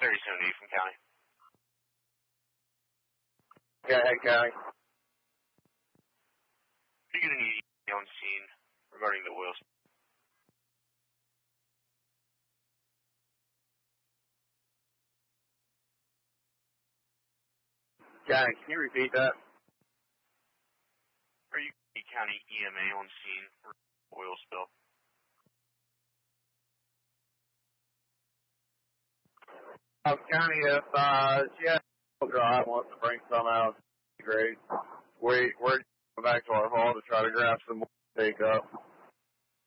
37 from County. Yeah, hey, County. Are you going to need on scene regarding the oil spill? County, can you repeat that? Are you County EMA on scene for oil spill? County, if she has a drive wants to bring some out, great. We're going back to our hall to try to grab some more take up.